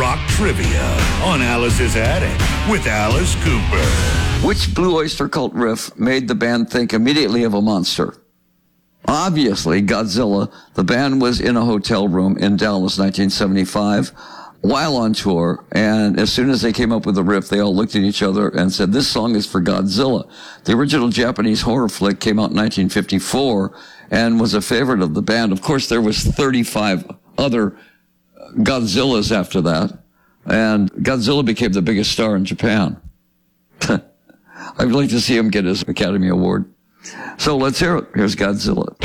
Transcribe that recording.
rock trivia on Alice's Attic with Alice Cooper. Which Blue Oyster Cult riff made the band think immediately of a monster? Obviously, Godzilla. The band was in a hotel room in Dallas, 1975, while on tour, and as soon as they came up with the riff, they all looked at each other and said, this song is for Godzilla. The original Japanese horror flick came out in 1954 and was a favorite of the band. Of course, there was 35 other Godzillas after that, and Godzilla became the biggest star in Japan. I'd like to see him get his Academy Award. So let's hear it. Here's Godzilla.